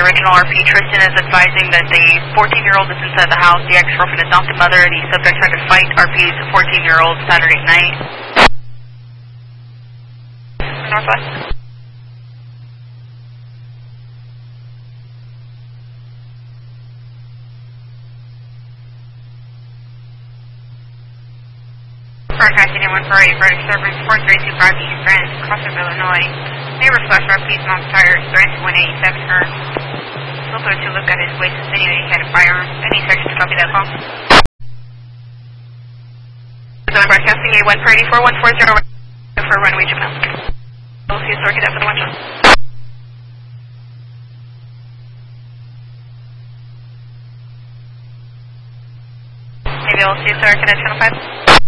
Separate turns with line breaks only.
the original RP, Tristan is advising that the 14-year-old is inside the house. The ex-girlfriend is not the mother. The subject tried to fight RP's 14-year-old Saturday night. Northwest. Broadcast anyone for a British Service 4325 East Branch, Crossville, Illinois. Neighbor flash RP's mom's tires, branch 187 her. Filter to look at his waist, insinuating he had a firearm. Any section to copy that call. Broadcasting A1 for 84140 for runway juvenile. We'll see a circuit after the one shot. Maybe we'll see a circuit at channel 5.